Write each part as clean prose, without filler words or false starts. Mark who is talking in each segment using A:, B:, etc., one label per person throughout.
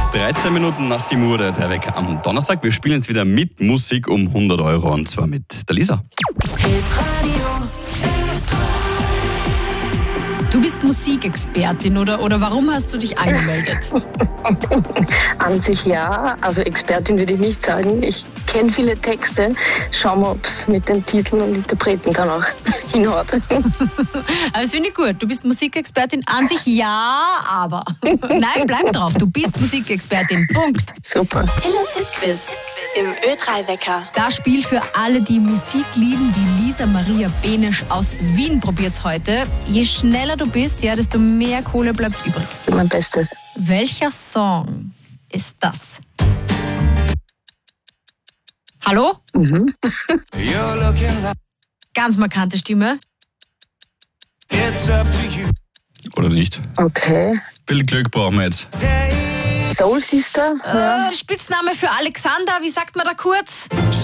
A: 13 Minuten nach 7 Uhr, der Wecker am Donnerstag. Wir spielen jetzt wieder mit Musik um 100 Euro und zwar mit der Lisa.
B: Du bist Musikexpertin oder warum hast du dich angemeldet?
C: An sich ja, also Expertin würde ich nicht sagen. Ich kenne viele Texte. Schauen wir, ob es mit den Titeln und Interpreten dann auch hinhaut.
B: Aber das finde ich gut. Du bist Musikexpertin. An sich ja, aber. Nein, bleib drauf. Du bist Musikexpertin. Punkt.
C: Super.
D: Hillers Hitquiz im Ö3-Wecker.
B: Das Spiel für alle, die Musik lieben. Die Lisa Maria Benisch aus Wien probiert's heute. Je schneller du bist, ja, desto mehr Kohle bleibt übrig.
C: Mein Bestes.
B: Welcher Song ist das? Hallo? Ganz markante Stimme.
A: Oder nicht?
C: Okay.
A: Viel Glück brauchen wir jetzt.
C: Soul Sister? Ja.
B: Spitzname für Alexander, wie sagt man da kurz?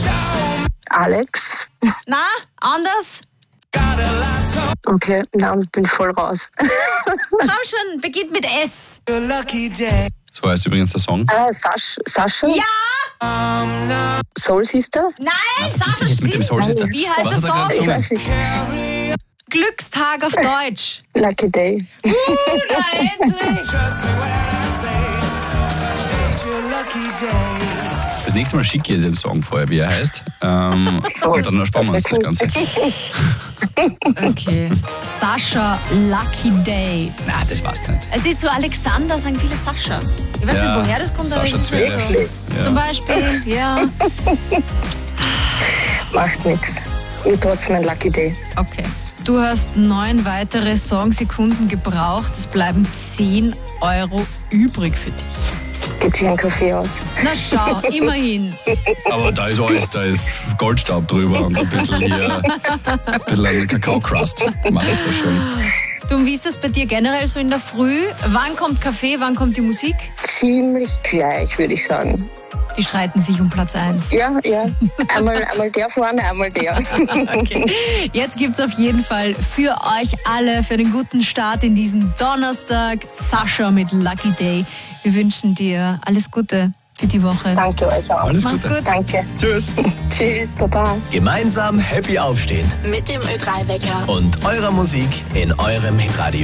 C: Alex?
B: Na, anders?
C: Okay, na, ich bin voll raus.
B: Komm schon, beginnt mit S.
A: So heißt übrigens der Song.
C: Sascha?
B: Ja!
C: Soul Sister?
B: Nein, Sascha
A: Jetzt mit dem Soul Sister.
B: Wie heißt
A: Was
B: der
A: hat er gerade
B: Song?
C: Ich
A: gesungen?
C: weiß nicht.
B: Glückstag auf Deutsch.
C: Lucky Day.
B: Na endlich!
A: Das nächste Mal schicke ich dir den Song vorher, wie er heißt. Und dann ersparen wir uns das Ganze.
B: Okay. Sascha Lucky Day.
A: Na, das war's nicht.
B: Also zu Alexander sagen viele Sascha. Ich weiß
A: Ja,
B: nicht, woher das kommt, aber
A: Sascha
B: es ist
A: Zverev.
B: wirklich so.
A: Ja.
B: Zum Beispiel, ja.
C: Macht nichts. Ich trotzdem ein Lucky Day.
B: Okay. Du hast 9 weitere Songsekunden gebraucht. Es bleiben 10 Euro übrig für dich.
C: Geht hier ein Kaffee aus.
B: Na schau, immerhin.
A: Aber da ist alles, da ist Goldstaub drüber und ein bisschen hier, ein bisschen Kakao-Crust. Mach es doch schon.
B: Du, und wie ist das bei dir generell so in der Früh? Wann kommt Kaffee, wann kommt die Musik?
C: Ziemlich gleich, würde ich sagen.
B: Die streiten sich um Platz 1.
C: Ja. Einmal der vorne, einmal der.
B: Okay. Jetzt gibt's auf jeden Fall für euch alle, für den guten Start in diesen Donnerstag, Sascha mit Lucky Day. Wir wünschen dir alles Gute für die Woche.
C: Danke euch auch.
A: Alles
B: Mach's
A: Gute.
B: gut.
C: Danke.
A: Tschüss.
C: Tschüss, Baba.
E: Gemeinsam happy aufstehen
D: Mit dem Ö3-Wecker.
E: und eurer Musik in eurem Hitradio.